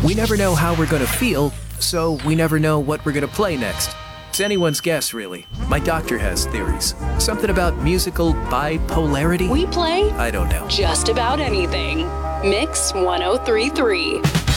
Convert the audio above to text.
We never know how we're gonna feel, so we never know what we're gonna play next. It's anyone's guess, really. My doctor has theories. Something about musical bipolarity? We play I don't know. just about anything. Mix 1033.